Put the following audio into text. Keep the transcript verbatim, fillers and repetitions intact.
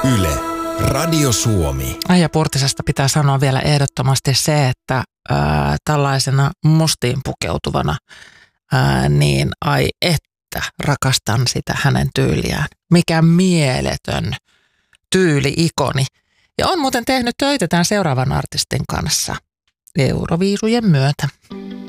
Yle, Radio Suomi. Aija Purtisesta pitää sanoa vielä ehdottomasti se, että ää, tällaisena mustiin pukeutuvana, ää, niin ai että rakastan sitä hänen tyyliään. Mikä mieletön tyyli-ikoni. Ja on muuten tehnyt töitä tämän seuraavan artistin kanssa Euroviisujen myötä.